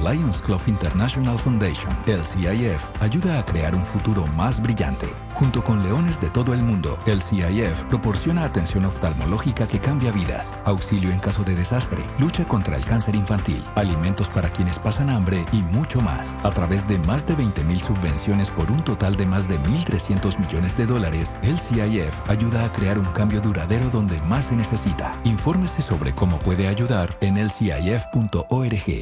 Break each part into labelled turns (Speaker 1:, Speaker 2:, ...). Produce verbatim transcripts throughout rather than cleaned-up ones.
Speaker 1: Lions Club International Foundation, L C I F, ayuda a crear un futuro más brillante. Junto con leones de todo el mundo, L C I F proporciona atención oftalmológica que cambia vidas, auxilio en caso de desastre, lucha contra el cáncer infantil, alimentos para quienes pasan hambre y mucho más. A través de más de veinte mil subvenciones por un total de más de mil trescientos millones de dólares, L C I F ayuda a crear un cambio duradero donde más se necesita. Infórmese sobre cómo puede ayudar en L C I F punto org.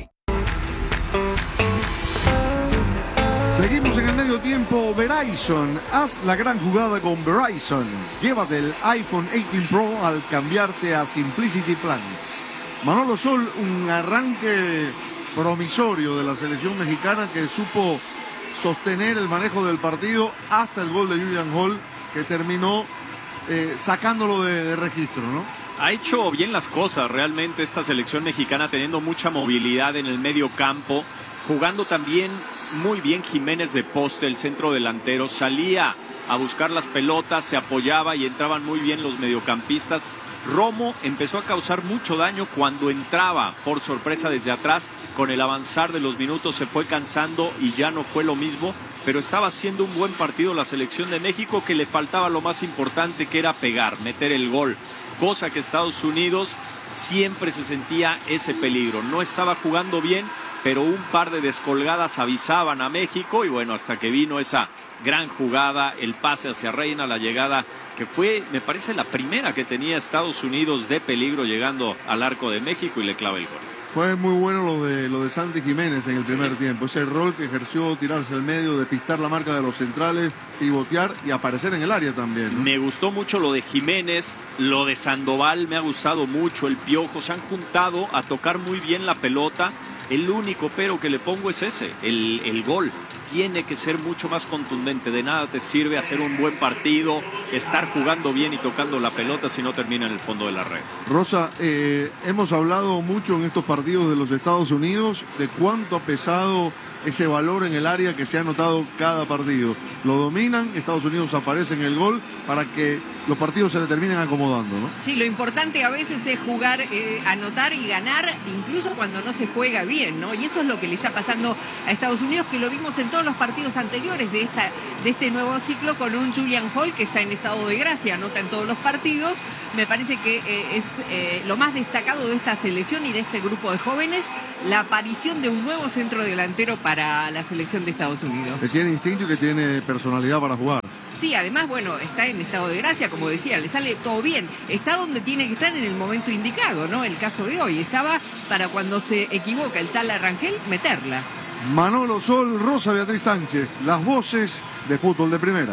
Speaker 2: Seguimos en el medio tiempo. Verizon, haz la gran jugada con Verizon. Llévate el iPhone dieciocho Pro al cambiarte a Simplicity Plan. Manolo Sol, un arranque promisorio de la selección mexicana que supo sostener el manejo del partido hasta el gol de Julian Hall, que terminó eh, sacándolo de, de registro, ¿no?
Speaker 3: Ha hecho bien las cosas realmente esta selección mexicana, teniendo mucha movilidad en el medio campo, jugando también muy bien Jiménez de poste, el centro delantero, salía a buscar las pelotas, se apoyaba y entraban muy bien los mediocampistas. Romo empezó a causar mucho daño cuando entraba por sorpresa desde atrás. Con el avanzar de los minutos se fue cansando y ya no fue lo mismo, pero estaba haciendo un buen partido la selección de México, que le faltaba lo más importante, que era pegar, meter el gol, cosa que Estados Unidos siempre se sentía ese peligro. No estaba jugando bien, pero un par de descolgadas avisaban a México y bueno, hasta que vino esa gran jugada, el pase hacia Reina, la llegada que fue, me parece, la primera que tenía Estados Unidos de peligro llegando al arco de México y le clava el gol.
Speaker 2: Fue muy bueno lo de, lo de Santi Jiménez en el primer sí. tiempo, ese rol que ejerció, tirarse al medio, despistar la marca de los centrales, pivotear y aparecer en el área también, ¿no?
Speaker 3: Me gustó mucho lo de Jiménez, lo de Sandoval me ha gustado mucho, el Piojo, se han juntado a tocar muy bien la pelota. El único pero que le pongo es ese, el, el gol. Tiene que ser mucho más contundente. De nada te sirve hacer un buen partido, estar jugando bien y tocando la pelota si no termina en el fondo de la red.
Speaker 2: Rosa, eh, hemos hablado mucho en estos partidos de los Estados Unidos de cuánto ha pesado ese valor en el área que se ha anotado cada partido. Lo dominan, Estados Unidos aparece en el gol para que los partidos se le terminen acomodando, ¿no?
Speaker 4: Sí, lo importante a veces es jugar, eh, anotar y ganar, incluso cuando no se juega bien, ¿no? Y eso es lo que le está pasando a Estados Unidos, que lo vimos en todos los partidos anteriores de esta de este nuevo ciclo, con un Julian Hall que está en estado de gracia, anota en todos los partidos. Me parece que eh, es eh, lo más destacado de esta selección y de este grupo de jóvenes, la aparición de un nuevo centro delantero para la selección de Estados Unidos.
Speaker 2: Que tiene instinto y que tiene personalidad para jugar.
Speaker 4: Sí, además, bueno, está en estado de gracia, como decía, le sale todo bien. Está donde tiene que estar en el momento indicado, ¿no? El caso de hoy. Estaba para cuando se equivoca el tal Arrangel, meterla.
Speaker 2: Manolo Sol, Rosa Beatriz Sánchez, las voces de fútbol de primera.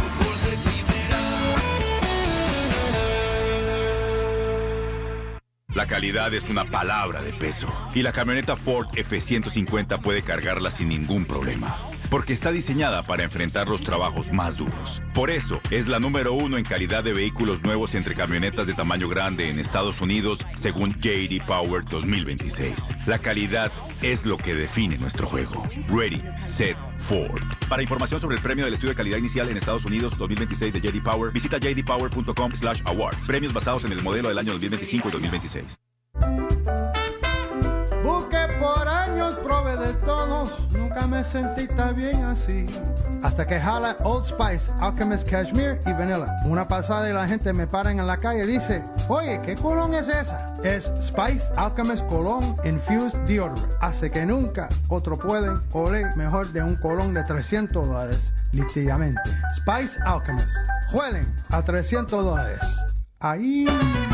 Speaker 5: La calidad es una palabra de peso y la camioneta Ford F ciento cincuenta puede cargarla sin ningún problema, porque está diseñada para enfrentar los trabajos más duros. Por eso, es la número uno en calidad de vehículos nuevos entre camionetas de tamaño grande en Estados Unidos, según J D Power dos mil veintiséis. La calidad es lo que define nuestro juego. Ready, Set, Ford. Para información sobre el premio del estudio de calidad inicial en Estados Unidos dos mil veintiséis de J D Power, visita j d power punto com slash awards. Premios basados en el modelo del año dos mil veinticinco y dos mil veintiséis.
Speaker 6: Busqué por años, probé de todos, nunca me sentí tan bien así. Hasta que jala Old Spice, Alchemist Cashmere y Vanilla. Una pasada y la gente me para en la calle y dice, oye, ¿qué colón es esa? Es Spice Alchemist Cologne Infused Deodorant. Hace que nunca otro pueden oler mejor de un colón de trescientos dólares, literalmente. Spice Alchemist. Huelen a trescientos dólares. Ahí...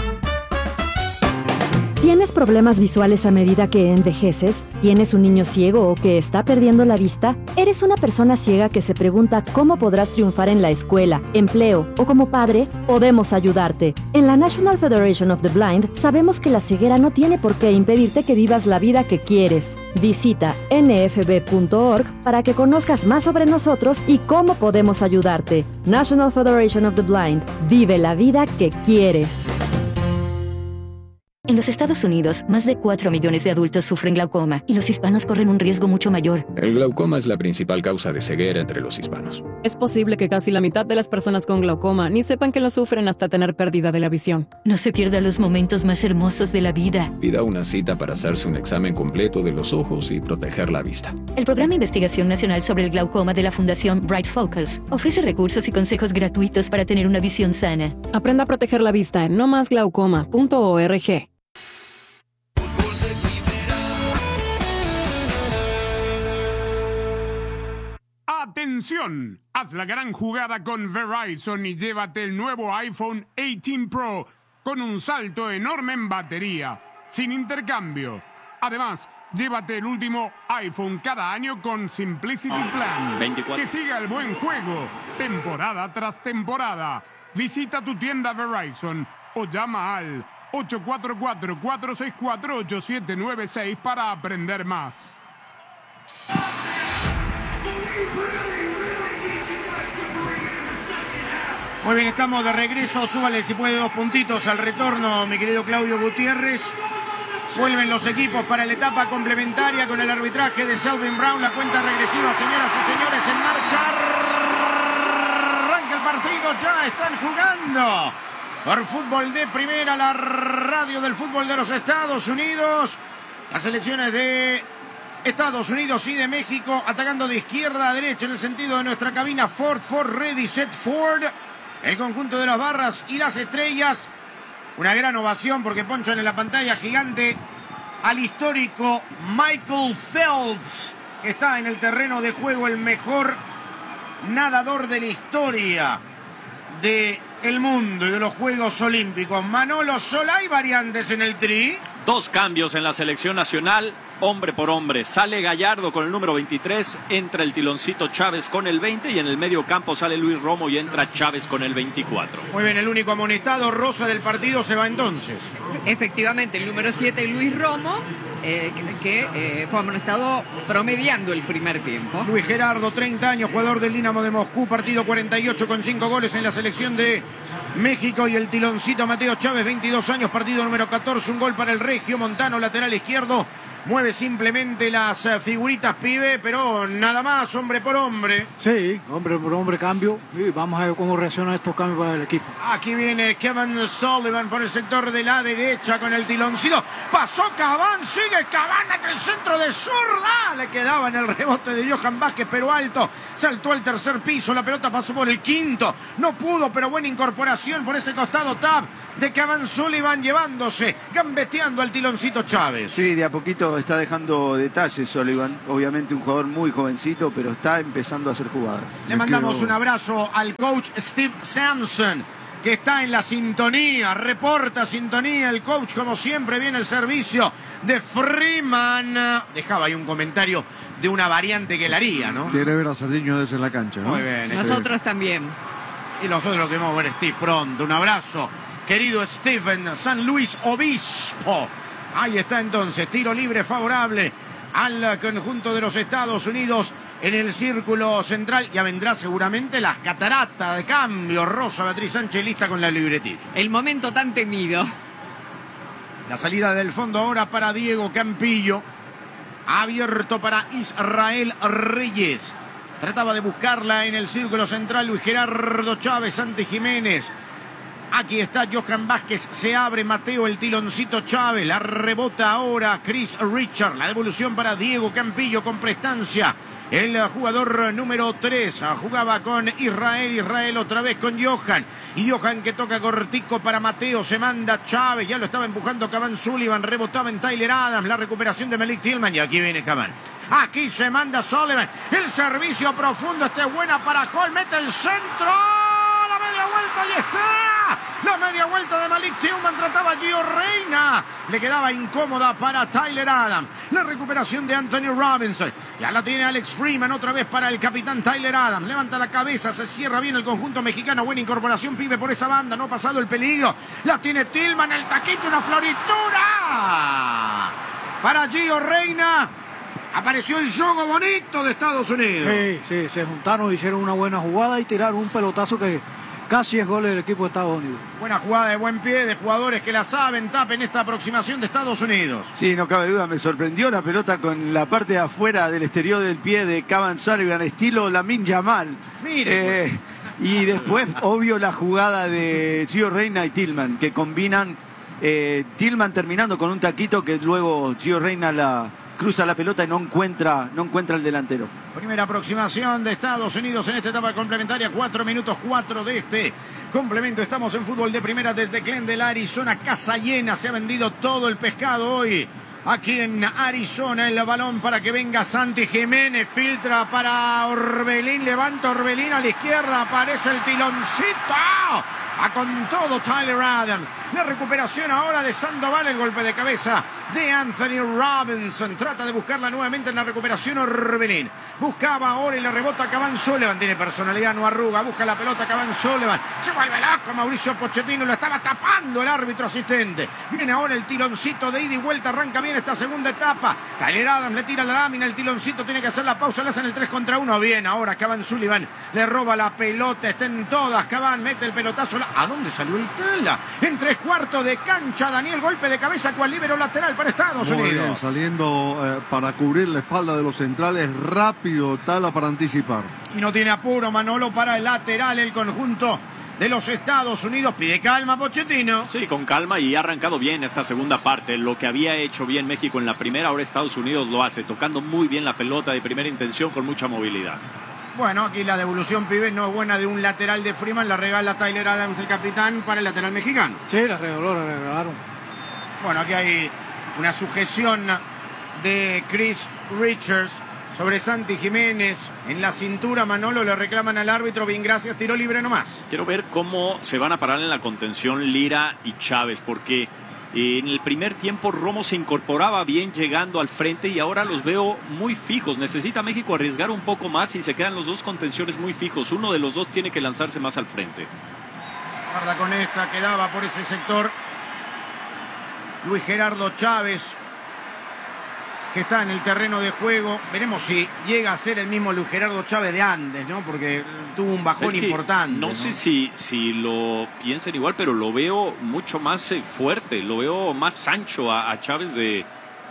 Speaker 7: ¿Tienes problemas visuales a medida que envejeces? ¿Tienes un niño ciego o que está perdiendo la vista? ¿Eres una persona ciega que se pregunta cómo podrás triunfar en la escuela, empleo o como padre? Podemos ayudarte. En la National Federation of the Blind sabemos que la ceguera no tiene por qué impedirte que vivas la vida que quieres. Visita n f b punto org para que conozcas más sobre nosotros y cómo podemos ayudarte. National Federation of the Blind. Vive la vida que quieres.
Speaker 8: En los Estados Unidos, más de cuatro millones de adultos sufren glaucoma y los hispanos corren un riesgo mucho mayor.
Speaker 9: El glaucoma es la principal causa de ceguera entre los hispanos.
Speaker 10: Es posible que casi la mitad de las personas con glaucoma ni sepan que lo sufren hasta tener pérdida de la visión.
Speaker 8: No se pierda los momentos más hermosos de la vida.
Speaker 9: Pida una cita para hacerse un examen completo de los ojos y proteger la vista.
Speaker 8: El Programa de Investigación Nacional sobre el Glaucoma de la Fundación Bright Focus ofrece recursos y consejos gratuitos para tener una visión sana.
Speaker 10: Aprenda a proteger la vista en no más glaucoma punto org.
Speaker 11: ¡Atención! Haz la gran jugada con Verizon y llévate el nuevo iPhone dieciocho Pro con un salto enorme en batería, sin intercambio. Además, llévate el último iPhone cada año con Simplicity Plan.
Speaker 3: veinticuatro.
Speaker 11: Que siga el buen juego, temporada tras temporada. Visita tu tienda Verizon o llama al ocho cuatro cuatro, cuatro seis cuatro, ocho siete nueve seis para aprender más.
Speaker 12: Muy bien, estamos de regreso. Súbale si puede dos puntitos al retorno, mi querido Claudio Gutiérrez. Vuelven los equipos para la etapa complementaria con el arbitraje de Selvin Brown. La cuenta regresiva, señoras y señores, en marcha. Arranca el partido, ya están jugando por fútbol de primera, la radio del fútbol de los Estados Unidos. Las selecciones de Estados Unidos y de México atacando de izquierda a derecha en el sentido de nuestra cabina. Ford, Ford, ready, set, Ford. El conjunto de las barras y las estrellas. Una gran ovación porque ponchan en la pantalla gigante al histórico Michael Phelps, que está en el terreno de juego, el mejor nadador de la historia del mundo y de los Juegos Olímpicos. Manolo Solá, hay variantes en el tri.
Speaker 3: Dos cambios en la selección nacional, hombre por hombre. Sale Gallardo con el número veintitrés, entra el Tiloncito Chávez con el veinte y en el medio campo sale Luis Romo y entra Chávez con el veinticuatro.
Speaker 12: Muy bien, el único amonestado rosa del partido se va entonces.
Speaker 4: Efectivamente, el número siete, Luis Romo, eh, que, que eh, fue amonestado promediando el primer tiempo.
Speaker 12: Luis Gerardo, treinta años, jugador del Dinamo de Moscú, partido cuarenta y ocho con cinco goles en la selección de México. Y el Tiloncito Mateo Chávez, veintidós años, partido número catorce, un gol para el Regio Montano, lateral izquierdo. Mueve simplemente las figuritas, pibe, pero nada más, hombre por hombre.
Speaker 13: Sí, hombre por hombre, cambio. Y vamos a ver cómo reaccionan estos cambios para el equipo.
Speaker 12: Aquí viene Kevin Sullivan por el sector de la derecha con el Tiloncito. Pasó Caván, sigue Caván hasta el centro de zurda. Le quedaba en el rebote de Johan Vázquez, pero alto. Saltó al tercer piso, la pelota pasó por el quinto. No pudo, pero buena incorporación por ese costado tab de Kevin Sullivan, llevándose, gambeteando al Tiloncito Chávez.
Speaker 14: Sí, de a poquito está dejando detalles Sullivan, obviamente un jugador muy jovencito, pero está empezando a hacer jugadas.
Speaker 12: Le mandamos un abrazo al coach Steve Sampson, que está en la sintonía, reporta sintonía el coach, como siempre viene el servicio de Freeman. Dejaba ahí un comentario de una variante que él haría, ¿no?
Speaker 2: Quiere ver a Sardiño desde la cancha, ¿no?
Speaker 12: Muy bien.
Speaker 4: Nosotros este... también.
Speaker 12: Y nosotros lo queremos ver, Steve, pronto. Un abrazo, querido Stephen, San Luis Obispo. Ahí está entonces, tiro libre favorable al conjunto de los Estados Unidos en el círculo central. Ya vendrá seguramente las cataratas de cambio. Rosa Beatriz Sánchez lista con la libretita.
Speaker 4: El momento tan temido.
Speaker 12: La salida del fondo ahora para Diego Campillo. Abierto para Israel Reyes. Trataba de buscarla en el círculo central Luis Gerardo Chávez, Santi Jiménez. Aquí está Johan Vázquez, se abre Mateo el Tiloncito Chávez, la rebota ahora Chris Richard, la devolución para Diego Campillo con prestancia. El jugador número tres jugaba con Israel, Israel otra vez con Johan. Y Johan que toca cortico para Mateo, se manda Chávez, ya lo estaba empujando Caván Sullivan, rebotaba en Tyler Adams, la recuperación de Malik Tillman y aquí viene Caván. Aquí se manda Sullivan, el servicio profundo, este es buena para Hall, mete el centro, la media vuelta y está. La media vuelta de Malik Tillman, trataba Gio Reyna. Le quedaba incómoda para Tyler Adams. La recuperación de Anthony Robinson. Ya la tiene Alex Freeman otra vez para el capitán Tyler Adams. Levanta la cabeza, se cierra bien el conjunto mexicano. Buena incorporación, pibe, por esa banda. No ha pasado el peligro. La tiene Tillman, el taquito, una floritura. Para Gio Reyna. Apareció el juego bonito de Estados Unidos.
Speaker 13: Sí, sí, se juntaron, hicieron una buena jugada y tiraron un pelotazo que casi es gol del equipo de Estados Unidos.
Speaker 12: Buena jugada de buen pie de jugadores que la saben, tapen esta aproximación de Estados Unidos.
Speaker 14: Sí, no cabe duda, me sorprendió la pelota con la parte de afuera del exterior del pie de Cavan Sullivan, estilo Lamine Yamal.
Speaker 12: Mire.
Speaker 14: Eh, y después, obvio, la jugada de Gio Reyna y Tillman, que combinan, eh, Tillman terminando con un taquito que luego Gio Reyna la cruza la pelota y no encuentra, no encuentra el delantero.
Speaker 12: Primera aproximación de Estados Unidos en esta etapa complementaria, cuatro minutos cuatro de este complemento. Estamos en fútbol de primera desde Glendale, Arizona, casa llena, se ha vendido todo el pescado hoy. Aquí en Arizona, el balón para que venga Santi Jiménez, filtra para Orbelín, levanta Orbelín a la izquierda, aparece el tiloncito. Va con todo Tyler Adams. La recuperación ahora de Sandoval, el golpe de cabeza de Anthony Robinson. Trata de buscarla nuevamente en la recuperación Orbelín. Buscaba ahora y la rebota Cavan Sullivan. Tiene personalidad, no arruga. Busca la pelota Cavan Sullivan. Se vuelve loco Mauricio Pochettino. Lo estaba tapando el árbitro asistente. Viene ahora el tiloncito de ida y vuelta. Arranca bien esta segunda etapa. Tyler Adams le tira la lámina. El tiloncito tiene que hacer la pausa. Le hacen el tres contra uno. Bien, ahora Cavan Sullivan le roba la pelota. Está en todas. Cavan mete el pelotazo. ¿A dónde salió el tela? En tres cuartos de cancha. Daniel, golpe de cabeza cual líbero lateral para Estados
Speaker 2: Muy
Speaker 12: Unidos.
Speaker 2: bien, saliendo eh, para cubrir la espalda de los centrales. Rápido Tala para anticipar.
Speaker 12: Y no tiene apuro Manolo para el lateral. El conjunto de los Estados Unidos pide calma Pochettino.
Speaker 3: Sí, con calma, y ha arrancado bien esta segunda parte. Lo que había hecho bien México en la primera, ahora Estados Unidos lo hace, tocando muy bien la pelota de primera intención con mucha movilidad.
Speaker 12: Bueno, aquí la devolución, pibes, no es buena de un lateral de Freeman. La regala Tyler Adams, el capitán, para el lateral mexicano.
Speaker 13: Sí, la regaló, la regalaron.
Speaker 12: Bueno, aquí hay una sujeción de Chris Richards sobre Santi Jiménez. En la cintura, Manolo, le reclaman al árbitro. Bien, gracias, tiro libre nomás.
Speaker 3: Quiero ver cómo se van a parar en la contención Lira y Chávez, porque en el primer tiempo Romo se incorporaba bien llegando al frente y ahora los veo muy fijos. Necesita México arriesgar un poco más y se quedan los dos contenciones muy fijos. Uno de los dos tiene que lanzarse más al frente.
Speaker 12: Guarda con esta, quedaba por ese sector Luis Gerardo Chávez, que está en el terreno de juego. Veremos si llega a ser el mismo Luis Gerardo Chávez de antes, ¿no? Porque tuvo un bajón
Speaker 3: es que
Speaker 12: importante.
Speaker 3: No,
Speaker 12: ¿no?
Speaker 3: sé si, si lo piensan igual, pero lo veo mucho más eh, fuerte, lo veo más ancho a, a Chávez de,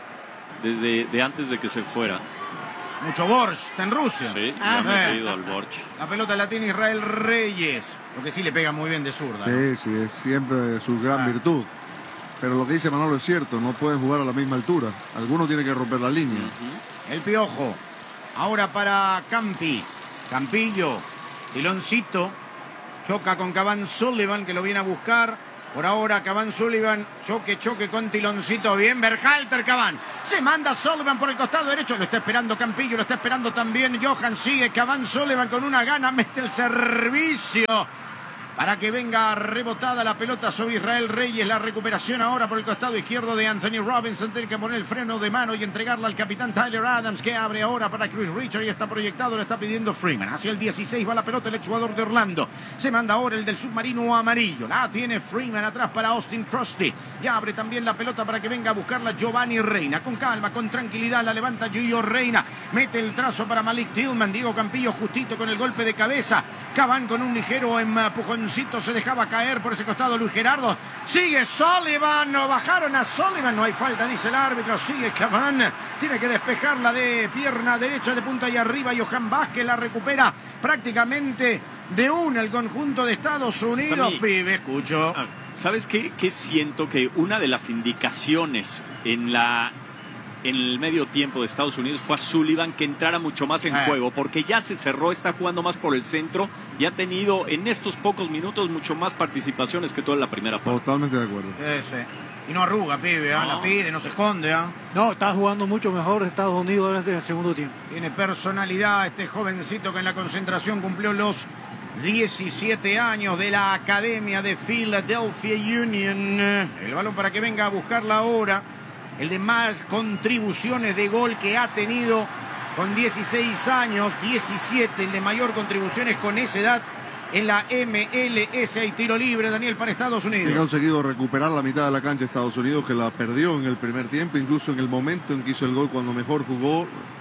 Speaker 3: desde de antes de que se fuera.
Speaker 12: Mucho Borsch, está en Rusia.
Speaker 3: Sí,
Speaker 12: ah,
Speaker 3: le ha metido al Borsch.
Speaker 12: La pelota la tiene Israel Reyes, lo que sí le pega muy bien de zurda, ¿no?
Speaker 2: Sí, sí, es siempre su gran ah. virtud. Pero lo que dice Manolo es cierto, no pueden jugar a la misma altura. Alguno tiene que romper la línea.
Speaker 12: Uh-huh. El Piojo. Ahora para Campi. Campillo. Tiloncito. Choca con Cavan Sullivan, que lo viene a buscar. Por ahora Cavan Sullivan. Choque, choque con Tiloncito. Bien, Berhalter Cavan. Se manda Sullivan por el costado derecho. Lo está esperando Campillo, lo está esperando también Johan. Sigue Cavan Sullivan con una gana. Mete el servicio para que venga rebotada la pelota sobre Israel Reyes. La recuperación ahora por el costado izquierdo de Anthony Robinson. Tiene que poner el freno de mano y entregarla al capitán Tyler Adams, que abre ahora para Chris Richard y está proyectado, lo está pidiendo Freeman. Hacia el dieciséis va la pelota el exjugador de Orlando. Se manda ahora el del submarino amarillo. La tiene Freeman atrás para Austin Trusty. Ya abre también la pelota para que venga a buscarla Giovanni Reina. Con calma, con tranquilidad la levanta Gio Reina. Mete el trazo para Malik Tillman. Diego Campillo justito con el golpe de cabeza. Cavan con un ligero empujoncito se dejaba caer por ese costado Luis Gerardo. Sigue Sullivan, no bajaron a Sullivan, no hay falta, dice el árbitro. Sigue Cavan, tiene que despejarla de pierna derecha de punta y arriba. Johan Vázquez la recupera prácticamente de una el conjunto de Estados Unidos. Sammy, pibe, escucho.
Speaker 3: ¿Sabes qué? Que siento que una de las indicaciones en la en el medio tiempo de Estados Unidos fue a Sullivan que entrara mucho más en eh. juego, porque ya se cerró, está jugando más por el centro y ha tenido en estos pocos minutos mucho más participaciones que toda la primera parte.
Speaker 2: Totalmente de acuerdo.
Speaker 12: Sí, sí. Y no arruga, pibe, ¿eh? no. La pide, no se esconde. ¿eh?
Speaker 13: No, está jugando mucho mejor Estados Unidos ahora en el segundo tiempo.
Speaker 12: Tiene personalidad este jovencito que en la concentración cumplió los diecisiete años, de la Academia de Philadelphia Union. El balón para que venga a buscarla ahora. El de más contribuciones de gol que ha tenido con dieciséis años, diecisiete, el de mayor contribuciones con esa edad en la M L S y tiro libre, Daniel, para Estados Unidos.
Speaker 2: Ha conseguido recuperar la mitad de la cancha de Estados Unidos, que la perdió en el primer tiempo, incluso en el momento en que hizo el gol, cuando mejor jugó,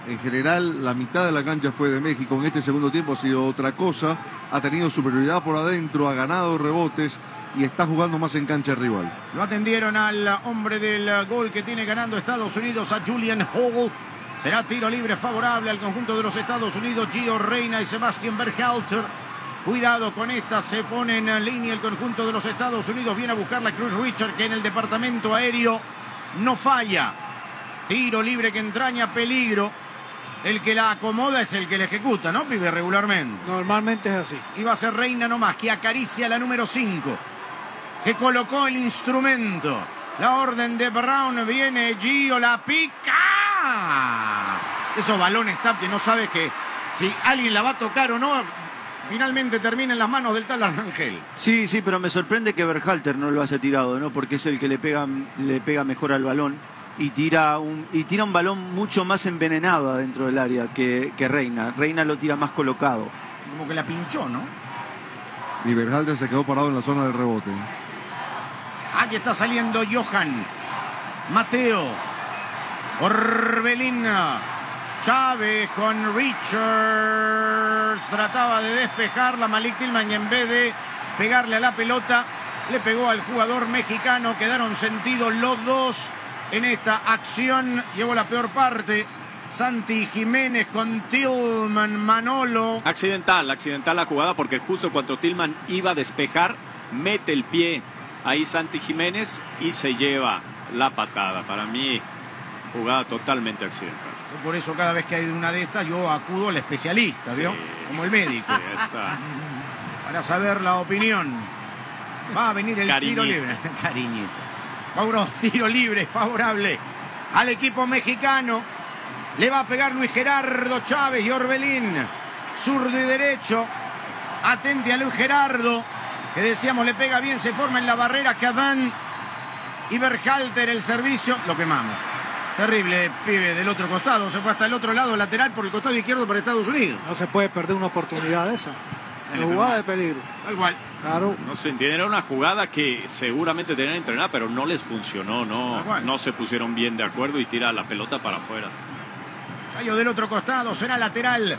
Speaker 2: En general, la mitad de la cancha fue de México. En este segundo tiempo ha sido otra cosa. Ha tenido superioridad por adentro, ha ganado rebotes y está jugando más en cancha rival.
Speaker 12: Lo atendieron al hombre del gol que tiene ganando Estados Unidos, a Julian Hall. Será tiro libre favorable al conjunto de los Estados Unidos. Gio Reyna y Sebastian Berhalter. Cuidado con esta, se pone en línea el conjunto de los Estados Unidos. Viene a buscar la Cruz Richard, que en el departamento aéreo no falla. Tiro libre que entraña peligro. El que la acomoda es el que la ejecuta, ¿no, pibe? Regularmente.
Speaker 13: Normalmente es así.
Speaker 12: Y va a ser Reyna nomás, que acaricia la número cinco. Que colocó el instrumento. La orden de Brown, viene Gio, la pica. Esos balones tap que no sabes que si alguien la va a tocar o no, finalmente termina en las manos del tal Arrangel.
Speaker 14: Sí, sí, pero me sorprende que Berhalter no lo haya tirado, ¿no? Porque es el que le pega, le pega mejor al balón y tira un, y tira un balón mucho más envenenado adentro del área que, que Reyna. Reyna lo tira más colocado.
Speaker 12: Como que la pinchó, ¿no?
Speaker 2: Y Berhalter se quedó parado en la zona del rebote.
Speaker 12: Aquí está saliendo Johan. Mateo. Orbelín. Chávez con Richards. Trataba de despejarla Malik Tillman y en vez de pegarle a la pelota, le pegó al jugador mexicano. Quedaron sentidos los dos en esta acción. Llevó la peor parte Santi Jiménez con Tillman. Manolo.
Speaker 3: Accidental, accidental la jugada porque justo cuando Tillman iba a despejar, mete el pie ahí Santi Jiménez y se lleva la patada. Para mí, jugada totalmente accidental.
Speaker 12: Por eso cada vez que hay una de estas yo acudo al especialista, ¿vio? Sí, como el médico.
Speaker 3: Sí, está.
Speaker 12: Para saber la opinión. Va a venir el
Speaker 3: Cariñito.
Speaker 12: tiro libre. Cariñito. Mauro, tiro libre favorable al equipo mexicano. Le va a pegar Luis Gerardo Chávez y Orbelín. Zurdo y derecho. Atente a Luis Gerardo, que decíamos le pega bien, se forma en la barrera Caván y Berhalter el servicio. Lo quemamos. Terrible, pibe, del otro costado. Se fue hasta el otro lado, lateral por el costado izquierdo para Estados Unidos.
Speaker 13: No se puede perder una oportunidad de esa. Una jugada de peligro.
Speaker 12: Tal cual.
Speaker 13: Claro.
Speaker 3: No se entiende, era una jugada que seguramente tenían entrenada, pero no les funcionó, no, no se pusieron bien de acuerdo y tira la pelota para afuera.
Speaker 12: Cayó del otro costado, será lateral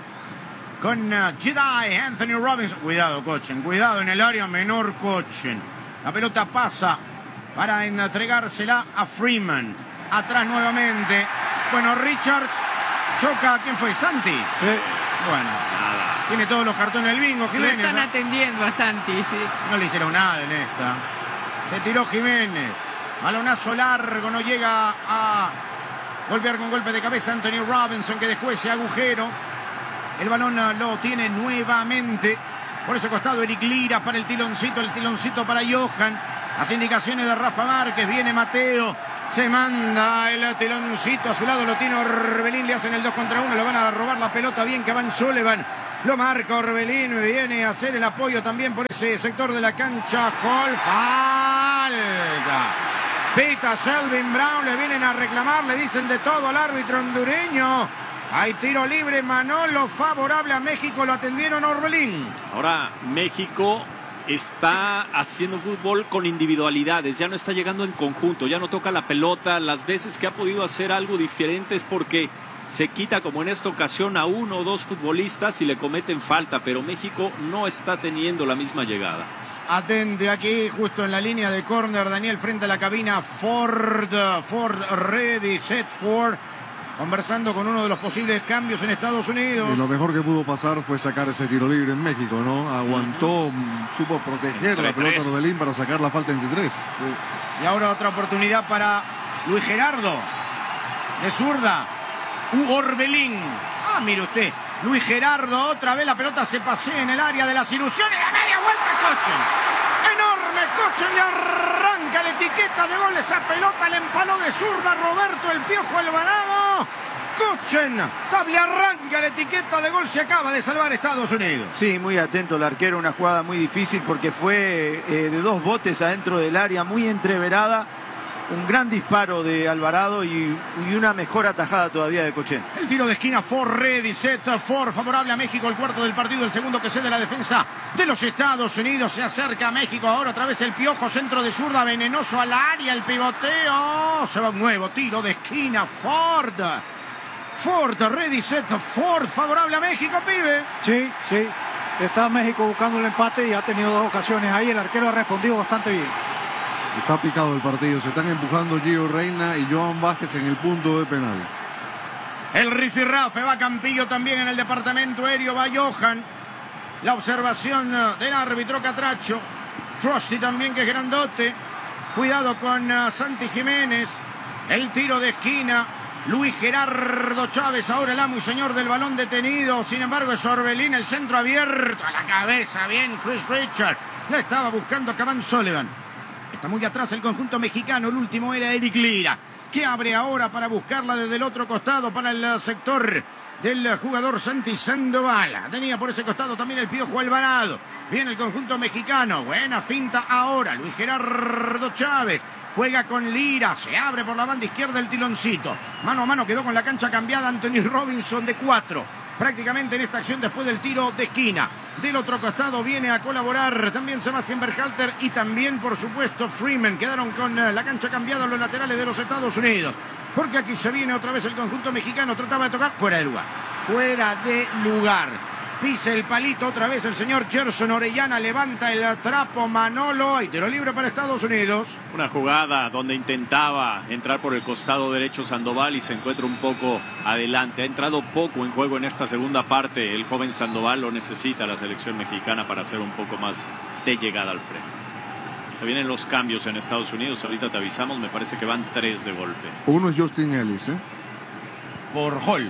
Speaker 12: con uh, Jedi, Anthony Robinson. Cuidado, Cochen, cuidado en el área menor, Cochen. La pelota pasa para entregársela a Freeman. Atrás nuevamente. Bueno, Richards choca. ¿Quién fue? ¿Santi?
Speaker 13: Sí.
Speaker 12: Bueno, nada. Tiene todos los cartones del bingo, Jiménez.
Speaker 4: Lo están
Speaker 12: ¿no?
Speaker 4: atendiendo a Santi, sí.
Speaker 12: No le hicieron nada en esta. Se tiró Jiménez. Balonazo largo, no llega a golpear con golpe de cabeza Anthony Robinson, que dejó ese agujero. El balón lo tiene nuevamente. Por ese costado Eric Lira para el tiloncito, el tiloncito para Johan. Las indicaciones de Rafa Márquez, viene Mateo. Se manda el tiloncito a su lado, lo tiene Orbelín, le hacen el dos contra uno, le van a robar la pelota bien que van Sullivan. Lo marca Orbelín, viene a hacer el apoyo también por ese sector de la cancha. Hall, falta. Pita Selvin Brown, le vienen a reclamar, le dicen de todo al árbitro hondureño. Hay tiro libre, Manolo, favorable a México, lo atendieron a Orbelín.
Speaker 3: Ahora México está haciendo fútbol con individualidades, ya no está llegando en conjunto, ya no toca la pelota. Las veces que ha podido hacer algo diferente es porque se quita, como en esta ocasión, a uno o dos futbolistas y le cometen falta, pero México no está teniendo la misma llegada.
Speaker 12: Atente aquí, justo en la línea de córner, Daniel frente a la cabina, Ford, Ford ready, set Ford, conversando con uno de los posibles cambios en Estados Unidos.
Speaker 2: Y lo mejor que pudo pasar fue sacar ese tiro libre en México, ¿no? Aguantó, uh-huh. supo proteger la pelota de Orbelín para sacar la falta entre tres.
Speaker 12: Y ahora otra oportunidad para Luis Gerardo, de zurda, Hugo Orbelín. Ah, mire usted, Luis Gerardo, otra vez la pelota se pasea en el área de las ilusiones, la media vuelta, Cochen. Enorme Cochen, le arranca la etiqueta de gol, esa pelota le empaló de zurda Roberto el Piojo Alvarado. Cochen, le arranca la etiqueta de gol, se acaba de salvar Estados Unidos.
Speaker 14: Sí, muy atento el arquero, una jugada muy difícil porque fue eh, de dos botes adentro del área, muy entreverada. Un gran disparo de Alvarado y, y una mejor atajada todavía de Cochen.
Speaker 12: El tiro de esquina, Ford ready, set Ford, favorable a México, el cuarto del partido, el segundo que cede la defensa de los Estados Unidos. Se acerca a México, ahora otra vez el Piojo, centro de zurda, venenoso al área, el pivoteo. Se va un nuevo tiro de esquina, Ford. Ford, ready, set, Ford, favorable a México, pibe.
Speaker 13: Sí, sí. Está México buscando el empate y ha tenido dos ocasiones ahí. El arquero ha respondido bastante bien.
Speaker 2: Está picado el partido. Se están empujando Gio Reyna y Joan Vázquez en el punto de penal.
Speaker 12: El rifirrafe va Campillo también en el departamento aéreo. Va Johan. La observación del árbitro Catracho. Trusty también, que es grandote. Cuidado con uh, Santi Jiménez. El tiro de esquina. Luis Gerardo Chávez, ahora el amo y señor del balón detenido. Sin embargo, es Orbelín, el centro abierto a la cabeza. Bien, Chris Richard. La estaba buscando Cavani Sullivan. Está muy atrás el conjunto mexicano. El último era Eric Lira, que abre ahora para buscarla desde el otro costado para el sector del jugador Santi Sandoval. Tenía por ese costado también el Piojo Alvarado. Viene el conjunto mexicano. Buena finta ahora. Luis Gerardo Chávez. Juega con Lira, se abre por la banda izquierda el tiloncito. Mano a mano quedó con la cancha cambiada Anthony Robinson de cuatro. Prácticamente en esta acción después del tiro de esquina. Del otro costado viene a colaborar también Sebastián Berhalter y también, por supuesto, Freeman. Quedaron con la cancha cambiada los laterales de los Estados Unidos. Porque aquí se viene otra vez el conjunto mexicano. Trataba de tocar fuera de lugar. Fuera de lugar. Pisa el palito otra vez el señor Gerson Orellana. Levanta el trapo Manolo. Y tiro libre para Estados Unidos.
Speaker 3: Una jugada donde intentaba entrar por el costado derecho Sandoval y se encuentra un poco adelante. Ha entrado poco en juego en esta segunda parte. El joven Sandoval lo necesita la selección mexicana para hacer un poco más de llegada al frente. Se vienen los cambios en Estados Unidos. Ahorita te avisamos. Me parece que van tres de golpe.
Speaker 2: Uno es Justin Ellis, ¿eh?
Speaker 12: Por Hall.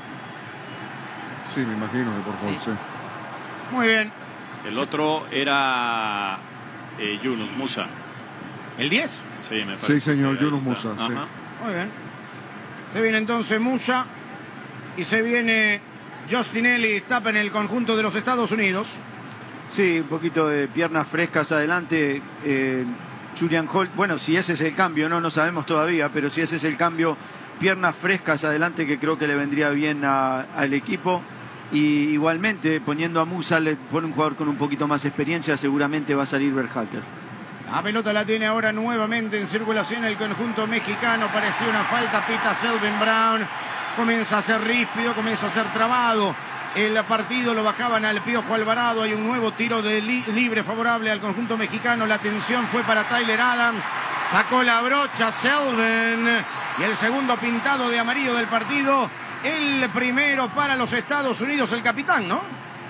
Speaker 2: Sí, me imagino que por favor, sí.
Speaker 12: Muy bien.
Speaker 3: El otro era eh, Yunus Musa.
Speaker 12: ¿El diez?
Speaker 3: Sí, me parece.
Speaker 2: Sí, señor, Yunus Musa. Sí.
Speaker 12: Muy bien. Se viene entonces Musa y se viene Justin Ellis, tapa en el conjunto de los Estados Unidos.
Speaker 14: Sí, un poquito de piernas frescas adelante. Eh, Julian Holt, bueno, si ese es el cambio, no, no sabemos todavía, pero si ese es el cambio, piernas frescas adelante que creo que le vendría bien a, al equipo. Y igualmente, poniendo a Musa, le pone un jugador con un poquito más de experiencia, seguramente va a salir Berhalter.
Speaker 12: La pelota la tiene ahora nuevamente en circulación el conjunto mexicano. Parecía una falta, pita Selvin Brown. Comienza a ser ríspido, comienza a ser trabado. El partido lo bajaban al Piojo Alvarado. Hay un nuevo tiro de li libre favorable al conjunto mexicano. La atención fue para Tyler Adams. Sacó la brocha Selvin. Y el segundo pintado de amarillo del partido. El primero para los Estados Unidos, el capitán, ¿no?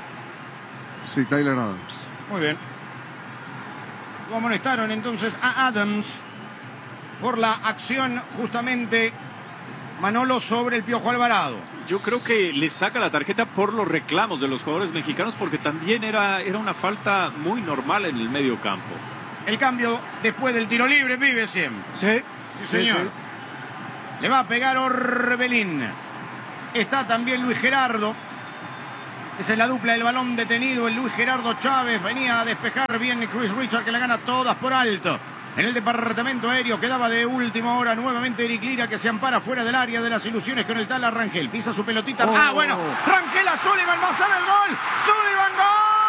Speaker 2: Sí, Tyler Adams.
Speaker 12: Muy bien. Lo amonestaron entonces a Adams por la acción justamente Manolo sobre el Piojo Alvarado.
Speaker 3: Yo creo que le saca la tarjeta por los reclamos de los jugadores mexicanos porque también era, era una falta muy normal en el medio campo.
Speaker 12: El cambio después del tiro libre, vive siempre.
Speaker 13: Sí,
Speaker 12: sí señor. Sí, sí. Le va a pegar Orbelín. Está también Luis Gerardo. Esa es la dupla del balón detenido. El Luis Gerardo Chávez venía a despejar bien Chris Richard, que la gana todas por alto. En el departamento aéreo quedaba de última hora nuevamente Eric Lira, que se ampara fuera del área de las ilusiones con el tal Rangel. Pisa su pelotita.
Speaker 13: Oh.
Speaker 12: Ah, bueno. Rangel a Sullivan. Va a ser el gol.